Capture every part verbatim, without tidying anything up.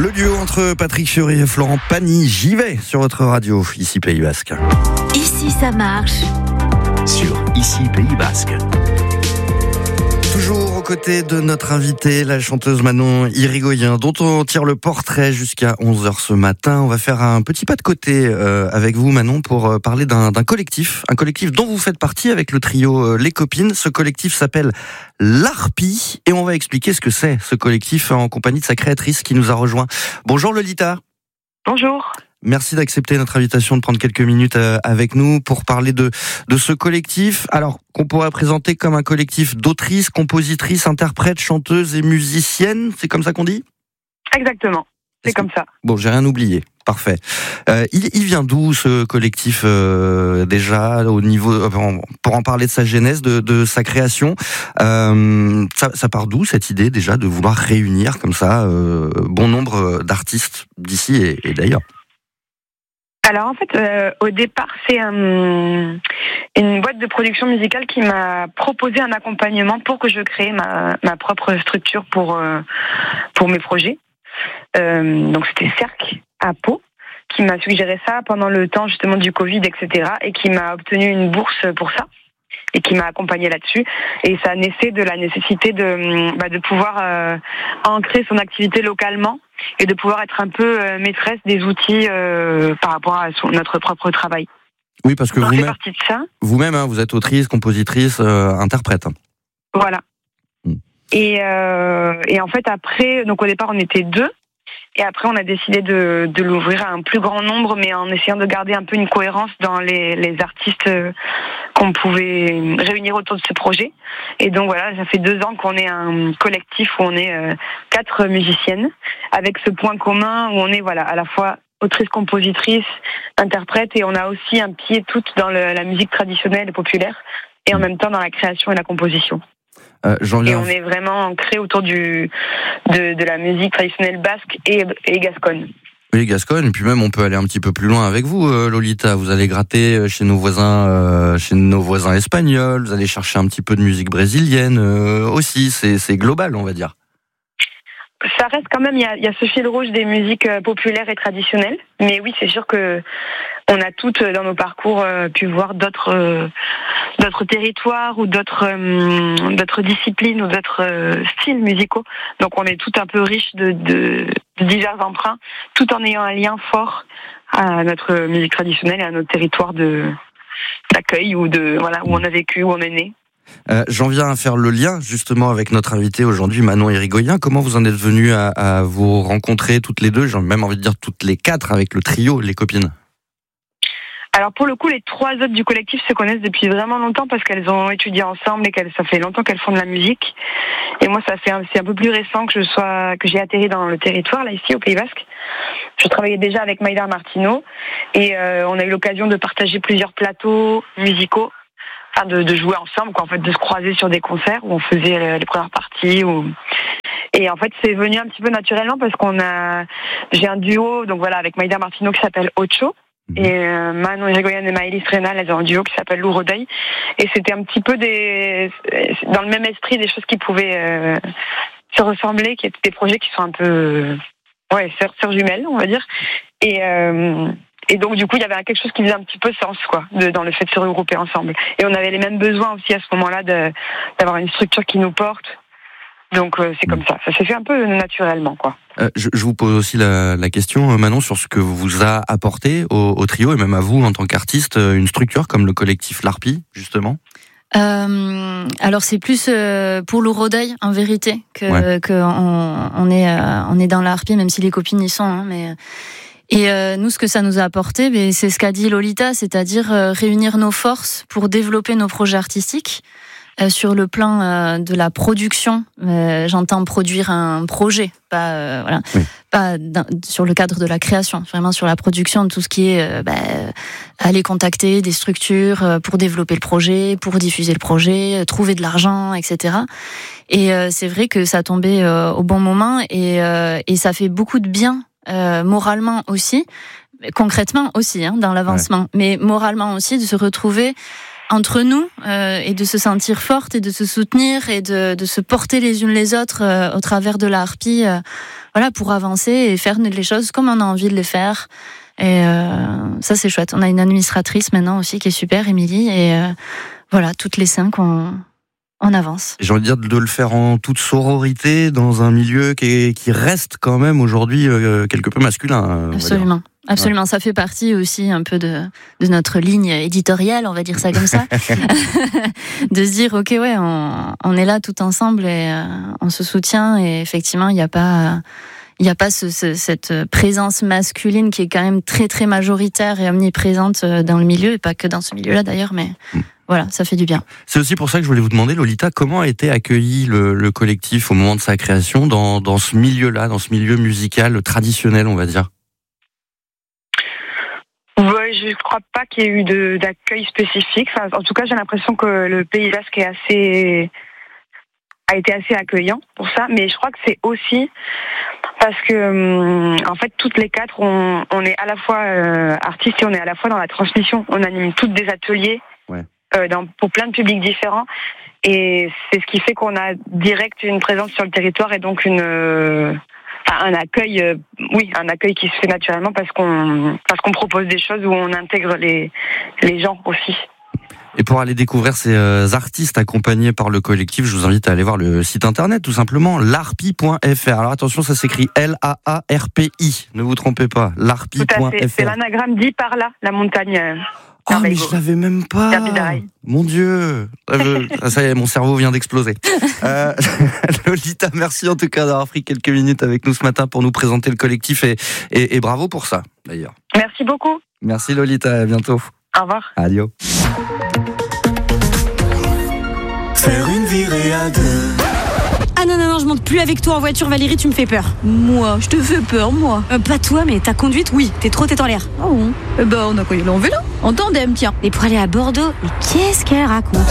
Le duo entre Patrick Fiori et Florent Pagny, j'y vais sur votre radio, ici Pays Basque. Ici ça marche. Sur Ici Pays Basque. Toujours aux côtés de notre invitée, la chanteuse Manon Irigoyen, dont on tire le portrait jusqu'à onze heures ce matin. On va faire un petit pas de côté euh, avec vous, Manon, pour euh, parler d'un, d'un collectif, un collectif dont vous faites partie avec le trio euh, Les Copines. Ce collectif s'appelle l'Harpie et on va expliquer ce que c'est, ce collectif, en compagnie de sa créatrice qui nous a rejoint. Bonjour Lolita. Bonjour. Merci d'accepter notre invitation, de prendre quelques minutes avec nous pour parler de, de ce collectif. Alors, qu'on pourrait présenter comme un collectif d'autrices, compositrices, interprètes, chanteuses et musiciennes. C'est comme ça qu'on dit ? Exactement. C'est Est-ce comme que... ça. Bon, j'ai rien oublié. Parfait. Euh, il, il vient d'où ce collectif euh, déjà au niveau pour en parler de sa genèse, de, de sa création. Euh, ça, ça part d'où cette idée déjà de vouloir réunir comme ça euh, bon nombre d'artistes d'ici et, et d'ailleurs? Alors en fait, euh, au départ, c'est un, une boîte de production musicale qui m'a proposé un accompagnement pour que je crée ma, ma propre structure pour euh, pour mes projets. Euh, donc c'était Cercle à Pau qui m'a suggéré ça pendant le temps justement du Covid, et cetera, et qui m'a obtenu une bourse pour ça et qui m'a accompagné là-dessus. Et ça naissait de la nécessité de bah, de pouvoir euh, ancrer son activité localement et de pouvoir être un peu euh, maîtresse des outils euh, par rapport à son, notre propre travail. Oui, parce que Donc, vous-même, partie de ça. vous-même hein, vous êtes autrice, compositrice, euh, interprète. Voilà. Mm. Et, euh, et en fait, après, donc au départ, on était deux. Et après, on a décidé de, de l'ouvrir à un plus grand nombre, mais en essayant de garder un peu une cohérence dans les, les artistes qu'on pouvait réunir autour de ce projet. Et donc voilà, ça fait deux ans qu'on est un collectif où on est euh, quatre musiciennes, avec ce point commun où on est voilà à la fois autrice, compositrice, interprète, et on a aussi un pied toutes dans le, la musique traditionnelle et populaire, et en même temps dans la création et la composition. Euh, j'en viens... Et on est vraiment ancré autour du, de, de la musique traditionnelle basque et, et gasconne. Oui, gasconne, et puis même on peut aller un petit peu plus loin avec vous, euh, Lolita. Vous allez gratter chez nos voisins, euh, chez nos voisins espagnols. Vous allez chercher un petit peu de musique brésilienne euh, aussi. C'est, c'est global, on va dire. Ça reste quand même, il y a, il y a ce fil rouge des musiques populaires et traditionnelles. Mais oui, c'est sûr que on a toutes dans nos parcours euh, pu voir d'autres euh, d'autres territoires ou d'autres euh, d'autres disciplines ou d'autres euh, styles musicaux. Donc on est tout un peu riche de, de, de divers emprunts, tout en ayant un lien fort à notre musique traditionnelle et à notre territoire de d'accueil ou de voilà où on a vécu, où on est né. Euh, j'en viens à faire le lien justement avec notre invitée aujourd'hui, Manon Irigoyen. Comment vous en êtes venue à, à vous rencontrer toutes les deux, j'ai même envie de dire toutes les quatre, avec le trio Les Copines? Alors pour le coup, les trois autres du collectif se connaissent depuis vraiment longtemps parce qu'elles ont étudié ensemble et qu'elles ça fait longtemps qu'elles font de la musique. Et moi, ça fait un, c'est un peu plus récent que je sois que j'ai atterri dans le territoire là ici au Pays Basque. Je travaillais déjà avec Maïda Martino et euh, on a eu l'occasion de partager plusieurs plateaux musicaux. Enfin, de, de jouer ensemble, quoi, en fait, de se croiser sur des concerts où on faisait les, les premières parties. Où... Et en fait, c'est venu un petit peu naturellement parce qu'on a, j'ai un duo, donc voilà, avec Maïda Martino qui s'appelle Ocho. Et euh, Manon Irigoyen et Maëlys Rénal, elles ont un duo qui s'appelle Lourodeil. Et c'était un petit peu des, dans le même esprit, des choses qui pouvaient euh, se ressembler, qui étaient des projets qui sont un peu, ouais, sœurs, sœurs jumelles, on va dire. Et, euh, Et donc, du coup, il y avait quelque chose qui faisait un petit peu sens, quoi, de, dans le fait de se regrouper ensemble. Et on avait les mêmes besoins aussi à ce moment-là de, d'avoir une structure qui nous porte. Donc, euh, c'est comme ça. Ça s'est fait un peu naturellement, quoi. Euh, je, je vous pose aussi la, la question, Manon, sur ce que vous a apporté au, au trio et même à vous en tant qu'artiste, une structure comme le collectif l'Harpie, justement. Euh, alors c'est plus euh, pour Lourodeil en vérité que, ouais. que on, on est euh, on est dans l'Harpie, même si les copines y sont, hein, mais. Et euh, nous, ce que ça nous a apporté, ben, c'est ce qu'a dit Lolita, c'est-à-dire euh, réunir nos forces pour développer nos projets artistiques. Euh, sur le plan euh, de la production, euh, j'entends produire un projet, pas euh, voilà, oui. pas sur le cadre de la création, vraiment sur la production de tout ce qui est euh, bah, aller contacter des structures euh, pour développer le projet, pour diffuser le projet, euh, trouver de l'argent, et cetera. Et euh, c'est vrai que ça tombait euh, au bon moment et, euh, et ça fait beaucoup de bien. Euh, moralement aussi, concrètement aussi, hein, dans l'avancement, ouais. mais moralement aussi de se retrouver entre nous euh, et de se sentir forte et de se soutenir et de, de se porter les unes les autres euh, au travers de la harpie. Euh, voilà, pour avancer et faire les choses comme on a envie de les faire. Et euh, ça, c'est chouette. On a une administratrice maintenant aussi qui est super, Émilie. Et euh, voilà, toutes les cinq, on, on avance. J'ai envie de dire de le faire en toute sororité dans un milieu qui, est, qui reste quand même aujourd'hui euh, quelque peu masculin. Absolument. Absolument, ouais. Ça fait partie aussi un peu de, de notre ligne éditoriale, on va dire ça comme ça. De se dire, ok, ouais, on, on est là tout ensemble et euh, on se soutient. Et effectivement, il n'y a pas... Il n'y a pas ce, ce, cette présence masculine qui est quand même très très majoritaire et omniprésente dans le milieu, et pas que dans ce milieu-là d'ailleurs, mais mmh. voilà, ça fait du bien. C'est aussi pour ça que je voulais vous demander, Lolita, comment a été accueilli le, le collectif au moment de sa création dans, dans ce milieu-là, dans ce milieu musical traditionnel, on va dire? Ouais, je ne crois pas qu'il y ait eu de, d'accueil spécifique. Enfin, en tout cas, j'ai l'impression que le Pays Basque est assez... a été assez accueillant pour ça, mais je crois que c'est aussi parce que en fait toutes les quatre on, on est à la fois euh, artistes et on est à la fois dans la transmission. On anime toutes des ateliers ouais. euh, dans, pour plein de publics différents, et c'est ce qui fait qu'on a direct une présence sur le territoire et donc une euh, un accueil euh, oui un accueil qui se fait naturellement parce qu'on parce qu'on propose des choses où on intègre les les gens aussi. Et pour aller découvrir ces euh, artistes accompagnés par le collectif, je vous invite à aller voir le site internet, tout simplement, larpi point f r. Alors attention, ça s'écrit L A A R P I, ne vous trompez pas, larpi point f r. C'est l'anagramme dit par là, la montagne. Euh, oh, mais je l'avais même pas. Mon Dieu, je, ça y est, mon cerveau vient d'exploser. euh, Lolita, merci en tout cas d'avoir pris quelques minutes avec nous ce matin pour nous présenter le collectif, et, et, et bravo pour ça, d'ailleurs. Merci beaucoup. Merci Lolita, à bientôt. Au revoir. Adieu. Faire une virée à deux. Ah non, non, non, je monte plus avec toi en voiture, Valérie, tu me fais peur. Moi, je te fais peur, moi. Euh, pas toi, mais ta conduite, oui, t'es trop tête en l'air. Ah bon? Eh ben, on a qu'à y aller en vélo, en tandem, tiens. Et pour aller à Bordeaux, mais qu'est-ce qu'elle raconte?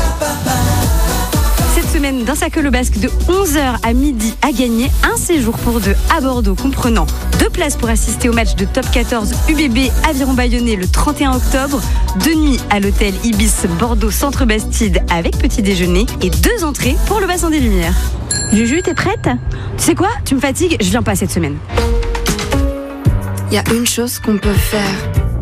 Cette semaine, dans sa queue le basque, de onze heures à midi, à gagner un séjour pour deux à Bordeaux, comprenant deux places pour assister au match de Top quatorze U B B Aviron Bayonnais le trente et un octobre, deux nuits à l'hôtel Ibis Bordeaux Centre Bastide avec petit déjeuner et deux entrées pour le bassin des Lumières. Juju, t'es prête? Tu sais quoi? Tu me fatigues, je viens pas cette semaine. Il y a une chose qu'on peut faire,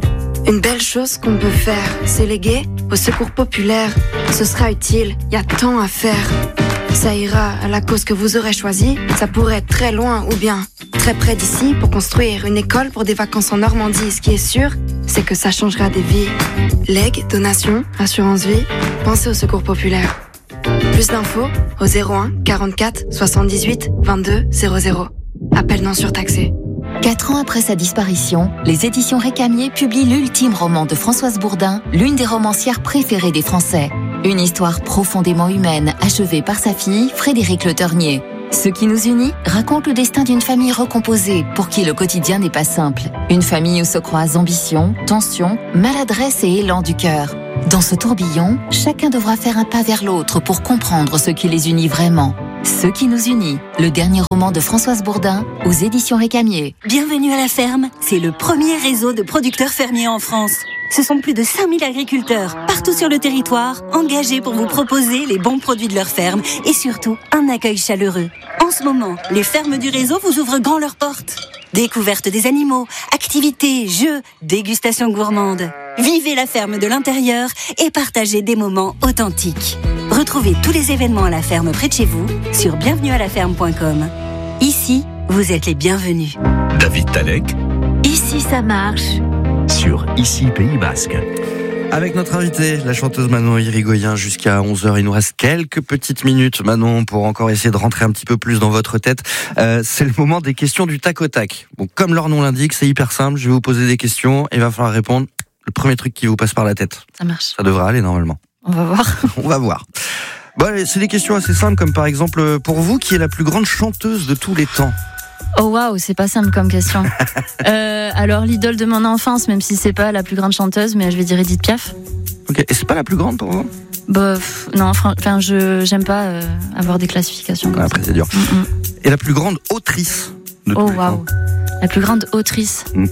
une belle chose qu'on peut faire, c'est léguer au secours populaire. Ce sera utile, il y a tant à faire. Ça ira à la cause que vous aurez choisie. Ça pourrait être très loin ou bien très près d'ici pour construire une école pour des vacances en Normandie. Ce qui est sûr, c'est que ça changera des vies. Legs, donations, assurance vie, pensez au secours populaire. Plus d'infos au zéro un quarante-quatre soixante-dix-huit vingt-deux zéro zéro. Appel non surtaxé. Quatre ans après sa disparition, les éditions Récamier publient l'ultime roman de Françoise Bourdin, l'une des romancières préférées des Français. Une histoire profondément humaine, achevée par sa fille, Frédérique Le Ternier. Ce qui nous unit raconte le destin d'une famille recomposée, pour qui le quotidien n'est pas simple. Une famille où se croisent ambition, tension, maladresse et élan du cœur. Dans ce tourbillon, chacun devra faire un pas vers l'autre pour comprendre ce qui les unit vraiment. Ce qui nous unit, le dernier roman de Françoise Bourdin aux éditions Récamier. Bienvenue à la ferme, c'est le premier réseau de producteurs fermiers en France. Ce sont plus de cinq mille agriculteurs, partout sur le territoire, engagés pour vous proposer les bons produits de leur ferme et surtout un accueil chaleureux. En ce moment, les fermes du réseau vous ouvrent grand leurs portes. Découverte des animaux, activités, jeux, dégustation gourmande. Vivez la ferme de l'intérieur et partagez des moments authentiques. Retrouvez tous les événements à la ferme près de chez vous sur bienvenue à la ferme point com. Ici, vous êtes les bienvenus. David Talek. Ici, ça marche. Sur Ici Pays Basque. Avec notre invitée, la chanteuse Manon Irigoyen, jusqu'à onze heures. Il nous reste quelques petites minutes, Manon, pour encore essayer de rentrer un petit peu plus dans votre tête. Euh, c'est le moment des questions du tac au tac. Bon, comme leur nom l'indique, c'est hyper simple. Je vais vous poser des questions et il va falloir répondre le premier truc qui vous passe par la tête. Ça marche. Ça devrait aller normalement. On va voir. On va voir. Bon, allez, c'est des questions assez simples, comme par exemple, pour vous, qui est la plus grande chanteuse de tous les temps? Oh waouh, c'est pas simple comme question. euh, alors l'idole de mon enfance, même si c'est pas la plus grande chanteuse, mais je vais dire Edith Piaf. Ok, et c'est pas la plus grande pour vous? Bah pff, non, enfin je j'aime pas euh, avoir des classifications comme Après, ça. c'est dur. Mm-mm. Et la plus grande autrice de oh tous les waouh, temps? la plus grande autrice. Mm.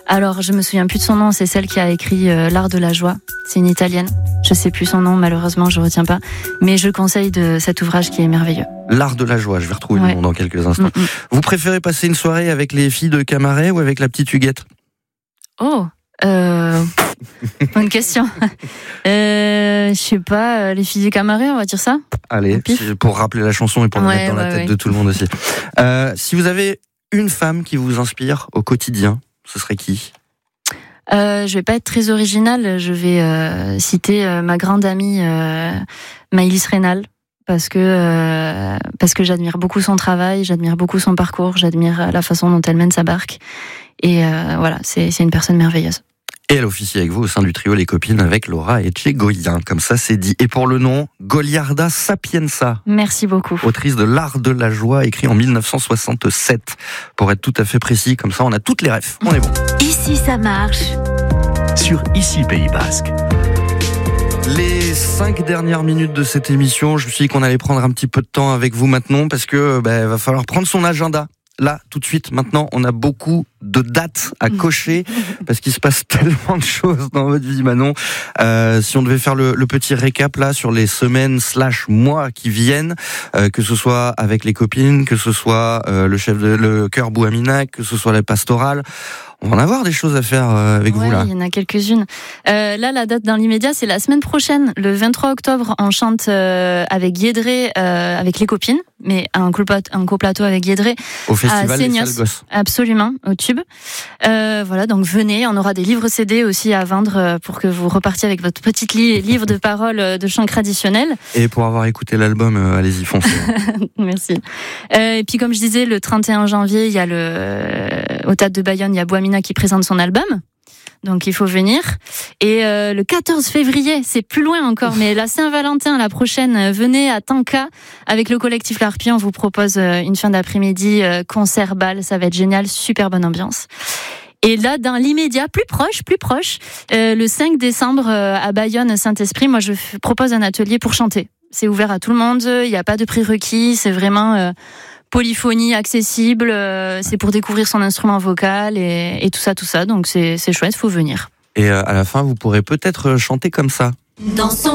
Alors, je me souviens plus de son nom, c'est celle qui a écrit euh, L'Art de la joie. C'est une italienne. Je sais plus son nom, malheureusement, je retiens pas. Mais je conseille de cet ouvrage qui est merveilleux. L'Art de la joie, je vais retrouver Ouais. le nom dans quelques instants. Mm-mm. Vous préférez passer une soirée avec les filles de Camaret ou avec la petite Huguette? Oh, euh, bonne question. Euh, je sais pas, euh, les filles du Camaret, on va dire ça. Allez, c'est pour rappeler la chanson et pour la Ouais, mettre dans la ouais, tête ouais. de tout le monde aussi. Euh, si vous avez une femme qui vous inspire au quotidien, ce serait qui? Euh, je vais pas être très originale, je vais euh, citer euh, ma grande amie euh, Maëlys Rénal. Parce que euh, parce que j'admire beaucoup son travail, j'admire beaucoup son parcours, j'admire la façon dont elle mène sa barque. Et euh, voilà, c'est c'est une personne merveilleuse. Et elle officie avec vous au sein du trio Les Copines avec Laura Etchegoyen. Comme ça, c'est dit. Et pour le nom, Goliarda Sapienza. Merci beaucoup. Autrice de L'Art de la joie, écrit en mille neuf cent soixante-sept. Pour être tout à fait précis, comme ça, on a toutes les refs. On est bon. Ici, ça marche. Sur Ici Pays Basque. Les cinq dernières minutes de cette émission, je me suis dit qu'on allait prendre un petit peu de temps avec vous maintenant parce que bah, va falloir prendre son agenda. Là, tout de suite, maintenant, on a beaucoup de dates à cocher parce qu'il se passe tellement de choses dans votre vie, Manon. Euh, si on devait faire le, le petit récap là sur les semaines slash mois qui viennent, euh, que ce soit avec les copines, que ce soit euh, le chef de le chœur Bouamina, que ce soit la pastorale, on va en avoir des choses à faire euh, avec Ouais, vous là. il y en a quelques-unes. Euh, là, la date dans l'immédiat, c'est la semaine prochaine, le vingt-trois octobre. On chante euh, avec Guédré, euh, avec les copines, mais un coplateau, un coplateau avec Guédré. Au festival des Seignos. Sales Gosses. Absolument, au Tube. Euh, voilà, donc venez, on aura des livres C D aussi à vendre euh, pour que vous repartiez avec votre petit li- livre de paroles euh, de chant traditionnel. Et pour avoir écouté l'album, euh, allez-y, foncez. Merci. Euh, et puis comme je disais, le trente et un janvier, il y a le euh, au Théâtre de Bayonne, il y a Bouamina qui présente son album. Donc il faut venir. Et euh, le quatorze février, c'est plus loin encore, mais la Saint-Valentin, la prochaine, euh, venez à Tanka avec le collectif L'Harpie. On vous propose euh, une fin d'après-midi euh, concert bal, ça va être génial, super bonne ambiance. Et là, dans l'immédiat, plus proche, plus proche, euh, le cinq décembre euh, à Bayonne, Saint-Esprit, moi je f- propose un atelier pour chanter. C'est ouvert à tout le monde, il n'y a pas de prérequis, c'est vraiment euh, polyphonie accessible, euh, c'est pour découvrir son instrument vocal et, et tout ça, tout ça. Donc c'est, c'est chouette, faut venir. Et euh, à la fin, vous pourrez peut-être chanter comme ça. Dans son